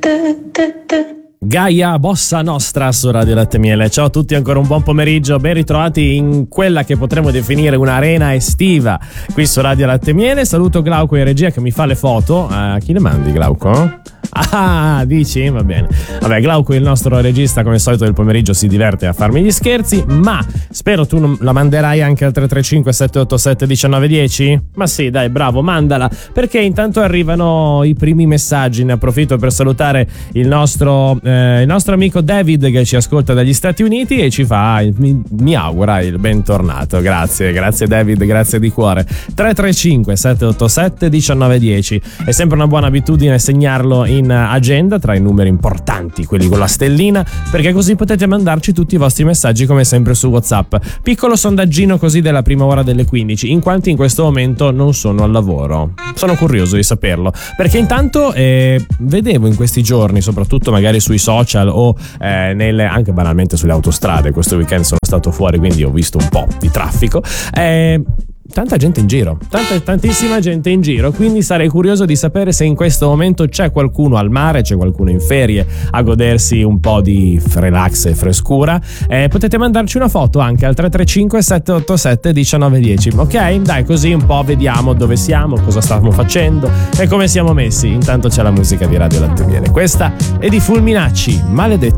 Gaia Bossa Nostra su Radio Latte Miele. Ciao a tutti, ancora un buon pomeriggio, ben ritrovati in quella che potremmo definire un'arena estiva qui su Radio Latte Miele. Saluto Glauco in regia che mi fa le foto. Chi le mandi, Glauco? Ah, dici? Va bene. Vabbè, Glauco, il nostro regista, come al solito del pomeriggio si diverte a farmi gli scherzi, ma spero tu la manderai anche al 335 787 1910? Ma sì, dai, bravo, mandala, perché intanto arrivano i primi messaggi. Ne approfitto per salutare il nostro amico David che ci ascolta dagli Stati Uniti e ci fa, mi augura il bentornato. Grazie David, grazie di cuore. 335 787 1910. È sempre una buona abitudine segnarlo in agenda tra i numeri importanti, quelli con la stellina, perché così potete mandarci tutti i vostri messaggi come sempre su WhatsApp. Piccolo sondaggino così della prima ora delle 15, in quanti in questo momento non sono al lavoro. Sono curioso di saperlo, perché intanto vedevo in questi giorni, soprattutto magari sui social o anche banalmente sulle autostrade, questo weekend sono stato fuori quindi ho visto un po' di traffico, tanta gente in giro, tantissima gente in giro, quindi sarei curioso di sapere se in questo momento c'è qualcuno al mare, c'è qualcuno in ferie a godersi un po' di relax e frescura. Potete mandarci una foto anche al 335 787 1910, ok? Dai, così un po' vediamo dove siamo, cosa stiamo facendo e come siamo messi. Intanto c'è la musica di Radio Latte Miele, questa è di Fulminacci, Maledetto.